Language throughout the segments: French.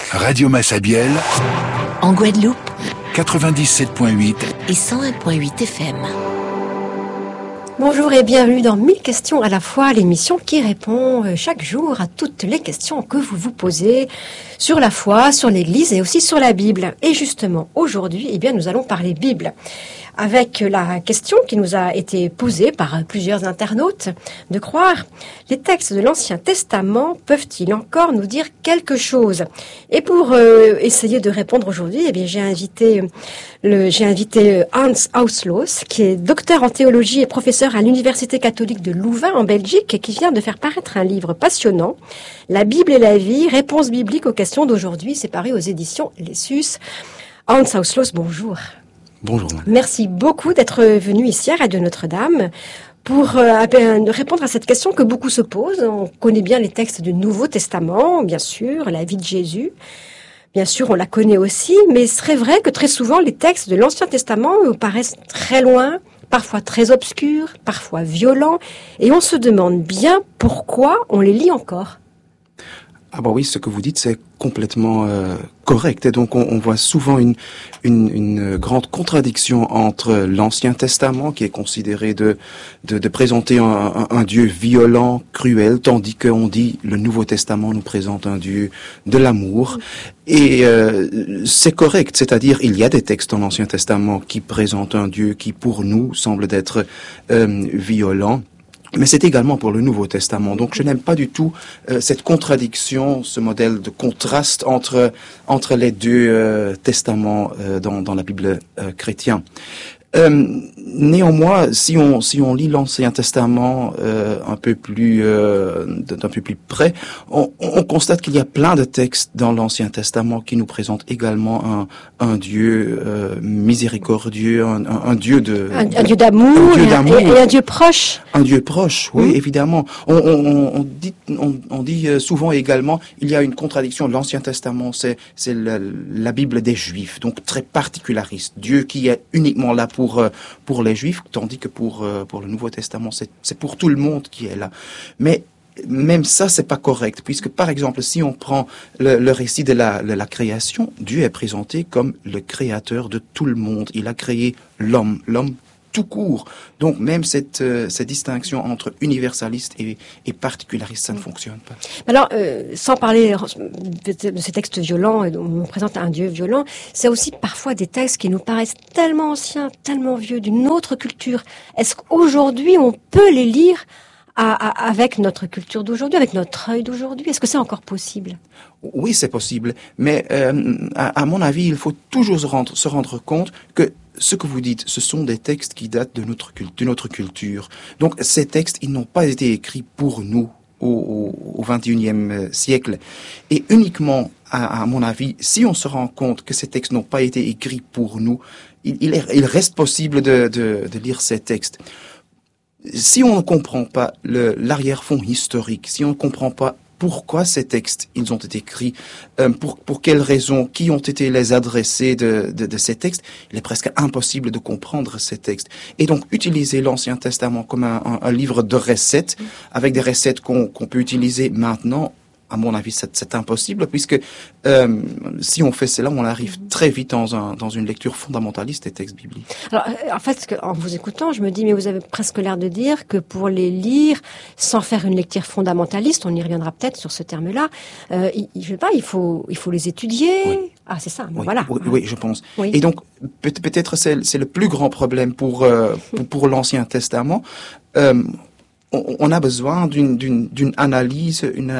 Radio Massabielle, en Guadeloupe, 97.8 et 101.8 FM. Bonjour et bienvenue dans 1000 questions à la fois, l'émission qui répond chaque jour à toutes les questions que vous vous posez sur la foi, sur l'Église et aussi sur la Bible. Et justement, aujourd'hui, nous allons parler Bible. Avec la question qui nous a été posée par plusieurs internautes, de croire, les textes de l'Ancien Testament peuvent-ils encore nous dire quelque chose? Et pour essayer de répondre aujourd'hui, j'ai invité Hans Ausloos, qui est docteur en théologie et professeur à l'Université catholique de Louvain en Belgique, et qui vient de faire paraître un livre passionnant, La Bible et la vie, réponse biblique aux questions d'aujourd'hui, c'est paru aux éditions Lessus. Hans Ausloos, bonjour. Bonjour. Merci beaucoup d'être venu ici à Radio Notre-Dame pour répondre à cette question que beaucoup se posent. On connaît bien les textes du Nouveau Testament, bien sûr, la vie de Jésus. Bien sûr, on la connaît aussi, mais il serait vrai que très souvent, les textes de l'Ancien Testament nous paraissent très loin, parfois très obscurs, parfois violents, et on se demande bien pourquoi on les lit encore. Ah bah oui, ce que vous dites, c'est complètement correct. Et donc, on voit souvent une grande contradiction entre l'Ancien Testament, qui est considéré de présenter un Dieu violent, cruel, tandis qu'on dit le Nouveau Testament nous présente un Dieu de l'amour. Et c'est correct, c'est-à-dire il y a des textes dans l'Ancien Testament qui présentent un Dieu qui, pour nous, semble d'être violent. Mais c'est également pour le Nouveau Testament. Donc je n'aime pas du tout cette contradiction, ce modèle de contraste entre les deux testaments dans la Bible chrétienne. Néanmoins, si on lit l'Ancien Testament d'un peu plus près, on constate qu'il y a plein de textes dans l'Ancien Testament qui nous présentent également un Dieu miséricordieux, un Dieu Dieu d'amour et un Dieu proche. Un Dieu proche, oui, évidemment. On dit souvent également, il y a une contradiction. L'Ancien Testament, c'est la Bible des Juifs, donc très particulariste. Dieu qui est uniquement là pour les Juifs, tandis que pour le Nouveau Testament, c'est pour tout le monde qui est là. Mais même ça, c'est pas correct, puisque par exemple, si on prend le récit de la création, Dieu est présenté comme le créateur de tout le monde. Il a créé l'homme tout court. Donc même cette distinction entre universaliste et particulariste, ça ne fonctionne pas. Alors, sans parler de ces textes violents, où on présente un Dieu violent, c'est aussi parfois des textes qui nous paraissent tellement anciens, tellement vieux, d'une autre culture. Est-ce qu'aujourd'hui, on peut les lire avec notre culture d'aujourd'hui, avec notre œil d'aujourd'hui? Est-ce que c'est encore possible? Oui, c'est possible. Mais à mon avis, il faut toujours se rendre compte que ce que vous dites, ce sont des textes qui datent de notre culture. Donc ces textes, ils n'ont pas été écrits pour nous au XXIe siècle. Et uniquement, à mon avis, si on se rend compte que ces textes n'ont pas été écrits pour nous, il reste possible de lire ces textes. Si on ne comprend pas l'arrière-fond historique, si on ne comprend pas pourquoi ces textes, ils ont été écrits, pour quelles raisons, qui ont été les adressés de ces textes, il est presque impossible de comprendre ces textes. Et donc, utiliser l'Ancien Testament comme un livre de recettes, avec des recettes qu'on peut utiliser maintenant, à mon avis, c'est impossible, puisque si on fait cela, on arrive très vite dans une lecture fondamentaliste des textes bibliques. Alors, en fait, en vous écoutant, je me dis, mais vous avez presque l'air de dire que pour les lire, sans faire une lecture fondamentaliste, on y reviendra peut-être sur ce terme-là, il faut les étudier. Oui. Ah, c'est ça. Oui, voilà. Oui, je pense. Oui. Et donc, peut-être c'est le plus grand problème pour l'Ancien Testament. On a besoin d'une analyse,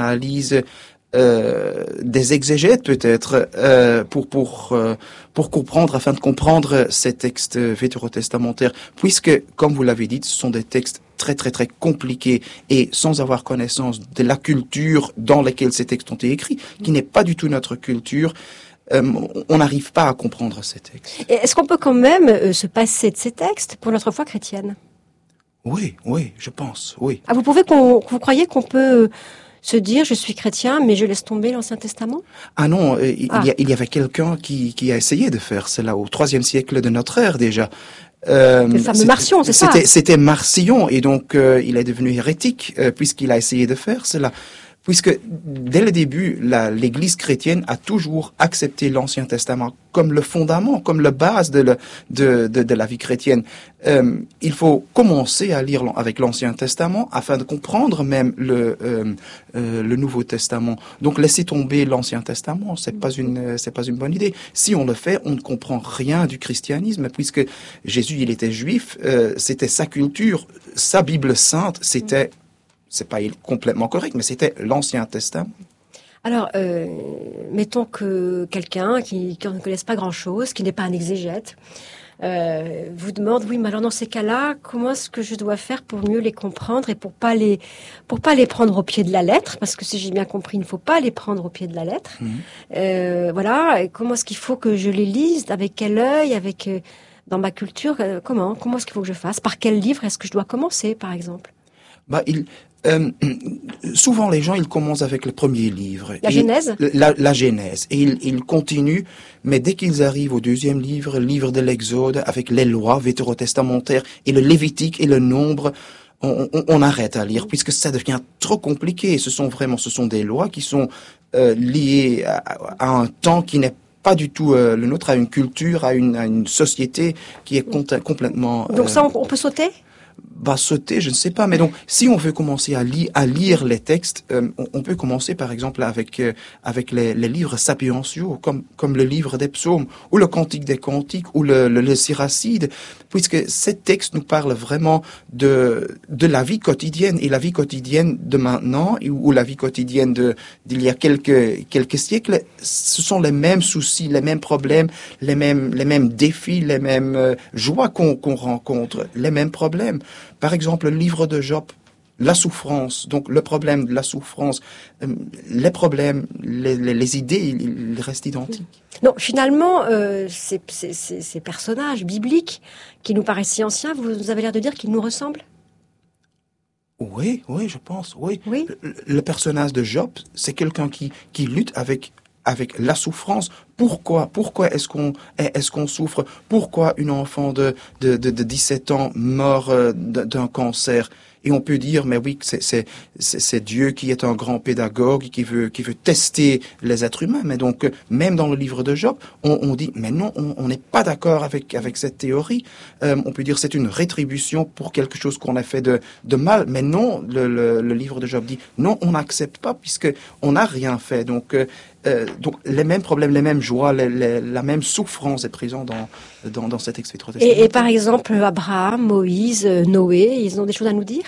des exégètes peut-être pour comprendre, afin de comprendre ces textes vétérotestamentaires, puisque, comme vous l'avez dit, ce sont des textes très très très compliqués, et sans avoir connaissance de la culture dans laquelle ces textes ont été écrits, qui n'est pas du tout notre culture, on n'arrive pas à comprendre ces textes. Et est-ce qu'on peut quand même se passer de ces textes pour notre foi chrétienne? Oui, je pense, oui. Ah, vous croyez qu'on peut se dire je suis chrétien, mais je laisse tomber l'Ancien Testament? Ah non, il y avait quelqu'un qui a essayé de faire cela au IIIe siècle de notre ère déjà. Le fameux Marcion, c'est ça? C'était Marcion, et donc il est devenu hérétique puisqu'il a essayé de faire cela. Puisque dès le début, l'Église chrétienne a toujours accepté l'Ancien Testament comme le fondament, comme la base de la vie chrétienne. Il faut commencer à lire avec l'Ancien Testament afin de comprendre même le Nouveau Testament. Donc laisser tomber l'Ancien Testament, c'est pas une bonne idée. Si on le fait, on ne comprend rien du christianisme, puisque Jésus, il était juif, c'était sa culture, sa Bible sainte, c'est pas complètement correct, mais c'était l'Ancien Testament. Alors, mettons que quelqu'un qui ne connaisse pas grand-chose, qui n'est pas un exégète, vous demande, oui, mais alors dans ces cas-là, comment est-ce que je dois faire pour mieux les comprendre et pour pas les prendre au pied de la lettre, parce que si j'ai bien compris, il ne faut pas les prendre au pied de la lettre. Voilà, et comment est-ce qu'il faut que je les lise, avec quel œil, dans ma culture, comment est-ce qu'il faut que je fasse, par quel livre est-ce que je dois commencer, par exemple? Souvent les gens, ils commencent avec le premier livre. La Genèse? La Genèse. Et ils continuent, mais dès qu'ils arrivent au deuxième livre, le livre de l'Exode, avec les lois vétérotestamentaires, et le Lévitique et le Nombre, on arrête à lire, puisque ça devient trop compliqué. Ce sont des lois qui sont liées à un temps qui n'est pas du tout le nôtre, à une culture, à une société qui est complètement... Donc ça, on peut sauter? Sauter, je ne sais pas, mais donc si on veut commencer à lire les textes, on peut commencer par exemple avec les livres sapientiaux, comme le livre des psaumes, ou le Cantique des cantiques, ou le Siracide, puisque ces textes nous parlent vraiment de la vie quotidienne, et la vie quotidienne de maintenant, ou la vie quotidienne d'il y a quelques siècles, ce sont les mêmes soucis, les mêmes problèmes, les mêmes défis, les mêmes joies qu'on rencontre, les mêmes problèmes. Par exemple, le livre de Job, la souffrance, donc le problème de la souffrance, les problèmes, les idées, ils restent identiques. Non, finalement, ces personnages bibliques qui nous paraissent si anciens, vous avez l'air de dire qu'ils nous ressemblent? Oui, je pense, oui. Oui. Le personnage de Job, c'est quelqu'un qui lutte avec la souffrance. Pourquoi est-ce qu'on souffre? Pourquoi une enfant de 17 ans meurt d'un cancer? Et on peut dire, mais oui, c'est Dieu qui est un grand pédagogue, qui veut tester les êtres humains. Mais donc, même dans le livre de Job, on dit, mais non, on n'est pas d'accord avec cette théorie. On peut dire, c'est une rétribution pour quelque chose qu'on a fait de mal. Mais non, le livre de Job dit, non, on n'accepte pas puisque on n'a rien fait. Donc les mêmes problèmes, les mêmes joies, la même souffrance est présente dans cet texte vétérotestamentaire. Et par exemple, Abraham, Moïse, Noé, ils ont des choses à nous dire?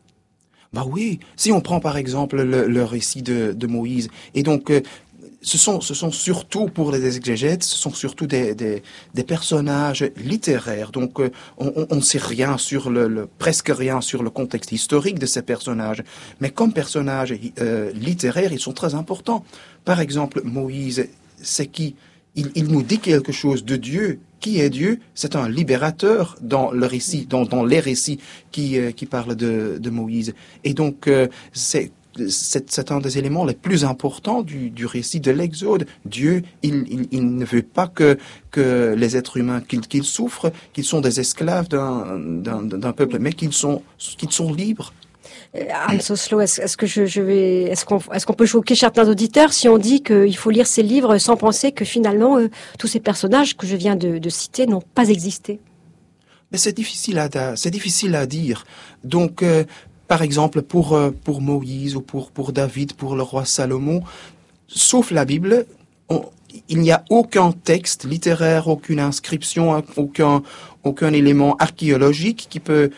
Oui, si on prend par exemple le récit de Moïse, et donc ce sont surtout pour les exégètes, ce sont surtout des personnages littéraires. Donc on ne sait rien sur presque rien sur le contexte historique de ces personnages, mais comme personnages littéraires, ils sont très importants. Par exemple, Moïse, c'est qui? Il nous dit quelque chose de Dieu. Qui est Dieu? C'est un libérateur dans le récit, dans les récits qui parlent de Moïse. Et donc c'est un des éléments les plus importants du récit de l'Exode. Dieu, il ne veut pas que les êtres humains qu'ils souffrent, qu'ils sont des esclaves d'un peuple, mais qu'ils sont libres. Hans Oslo, est-ce qu'on peut choquer certains auditeurs si on dit qu'il faut lire ces livres sans penser que finalement tous ces personnages que je viens de citer n'ont pas existé? Mais c'est difficile à dire. Donc par exemple pour Moïse ou pour David, pour le roi Salomon, sauf la Bible, il n'y a aucun texte littéraire, aucune inscription, aucun élément archéologique qui peut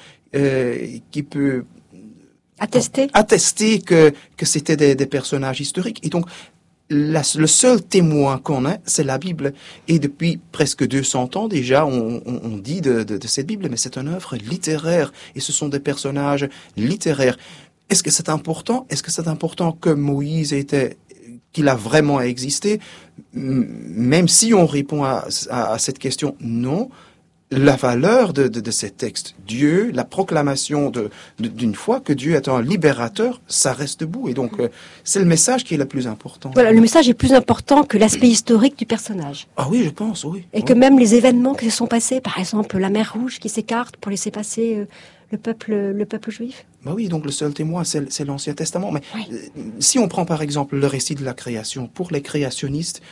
attester que c'était des personnages historiques. Et donc, le seul témoin qu'on a, c'est la Bible. Et depuis presque 200 ans déjà, on dit de cette Bible, mais c'est une œuvre littéraire. Et ce sont des personnages littéraires. Est-ce que c'est important? Est-ce que c'est important que Moïse qu'il a vraiment existé? Même si on répond à cette question, non. La valeur de ces textes, Dieu, la proclamation d'une foi que Dieu est un libérateur, ça reste debout. Et donc, c'est le message qui est le plus important. Voilà, le message est plus important que l'aspect historique du personnage. Ah oui, je pense, oui. Et que même les événements qui se sont passés, par exemple la mer Rouge qui s'écarte pour laisser passer le peuple juif. Bah oui, donc le seul témoin, c'est l'Ancien Testament. Mais Oui. si on prend par exemple le récit de la création, pour les créationnistes,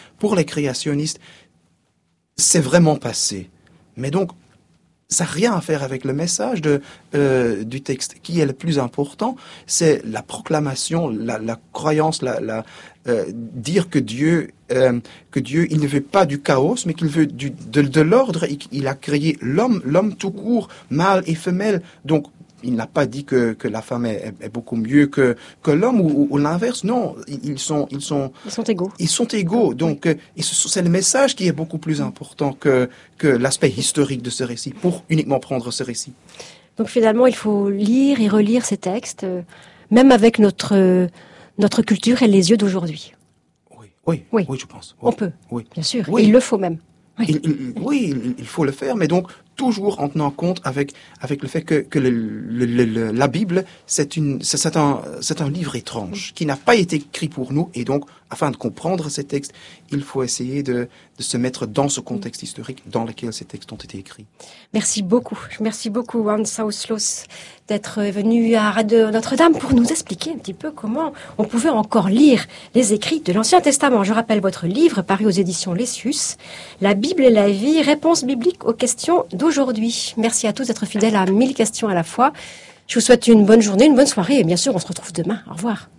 c'est vraiment passé. Mais donc, ça n'a rien à faire avec le message du texte. Qui est le plus important, c'est la proclamation, la croyance, dire que Dieu, il ne veut pas du chaos, mais qu'il veut de l'ordre. Il a créé l'homme tout court, mâle et femelle. Donc, il n'a pas dit que la femme est beaucoup mieux que l'homme ou l'inverse. Non, ils sont égaux. Ils sont égaux. Donc, c'est le message qui est beaucoup plus important que l'aspect historique de ce récit, pour uniquement prendre ce récit. Donc finalement, il faut lire et relire ces textes, même avec notre culture et les yeux d'aujourd'hui. Oui, je pense. Oui, on peut, oui. Bien sûr. Oui. Et il le faut même. Oui. Il faut le faire, mais donc toujours en tenant compte avec le fait que la Bible, c'est un livre étrange qui n'a pas été écrit pour nous, et donc afin de comprendre ces textes, il faut essayer de se mettre dans ce contexte historique dans lequel ces textes ont été écrits. Merci beaucoup, Hans Sauslos, d'être venu à Radio Notre-Dame pour nous expliquer un petit peu comment on pouvait encore lire les écrits de l'Ancien Testament. Je rappelle votre livre paru aux éditions Lessius, La Bible et la vie, réponse biblique aux questions d'aujourd'hui. Merci à tous d'être fidèles à 1000 questions à la fois. Je vous souhaite une bonne journée, une bonne soirée, et bien sûr, on se retrouve demain. Au revoir.